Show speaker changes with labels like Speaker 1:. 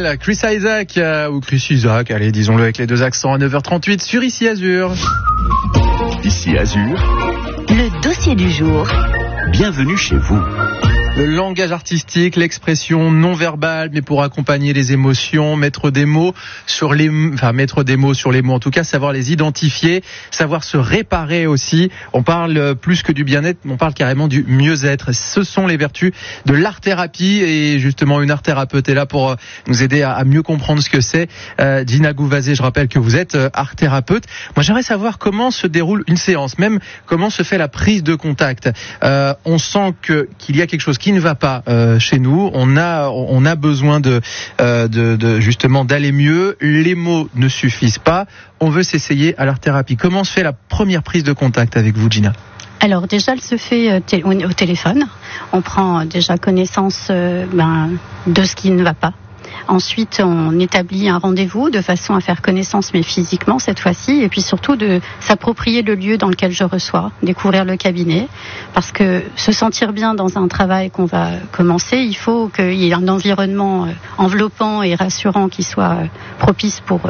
Speaker 1: s'appelle Chris Isaac, ou Chris Isaac, allez, disons-le avec les deux accents, à 9h38 sur Ici Azur.
Speaker 2: Ici Azur,
Speaker 3: le dossier du jour.
Speaker 2: Bienvenue chez vous.
Speaker 1: Le langage artistique, l'expression non verbale, mais pour accompagner les émotions, mettre des mots sur les mots, en tout cas, savoir les identifier, savoir se réparer aussi. On parle plus que du bien-être, on parle carrément du mieux-être. Ce sont les vertus de l'art-thérapie, et justement, une art-thérapeute est là pour nous aider à mieux comprendre ce que c'est. Gina Gouvazé, je rappelle que vous êtes art-thérapeute. Moi, j'aimerais savoir comment se déroule une séance, même comment se fait la prise de contact. On sent qu'il y a quelque chose qui ne va pas chez nous. On a besoin de justement d'aller mieux. Les mots ne suffisent pas. On veut s'essayer à l'art-thérapie. Comment se fait la première prise de contact avec vous, Gina ?
Speaker 4: Alors déjà, elle se fait au téléphone. On prend déjà connaissance de ce qui ne va pas. Ensuite, on établit un rendez-vous de façon à faire connaissance, mais physiquement cette fois-ci, et puis surtout de s'approprier le lieu dans lequel je reçois, découvrir le cabinet, parce que se sentir bien dans un travail qu'on va commencer, il faut qu'il y ait un environnement enveloppant et rassurant qui soit propice pour